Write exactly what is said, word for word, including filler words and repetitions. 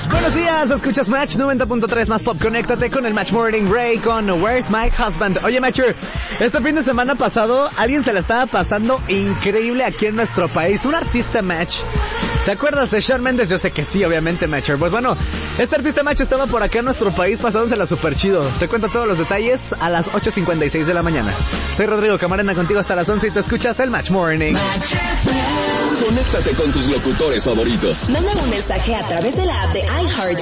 días. Buenos días, escuchas Match noventa punto tres más pop. Conéctate con el Match Morning Ray con Where's My Husband. Oye, Matcher, este fin de semana pasado alguien se la estaba pasando increíble aquí en nuestro país. Un artista, Match. ¿Te acuerdas de Shawn Mendes? Yo sé que sí, obviamente, Matcher. Pues bueno, este artista, Match, estaba por acá en nuestro país pasándosela súper chido. Te cuento todos los detalles a las ocho cincuenta y seis de la mañana. Soy Rodrigo Camarena, contigo hasta las once y te escuchas el Match Morning. Match. Conéctate con tus locutores favoritos. Manda un mensaje a través de la app de iHeart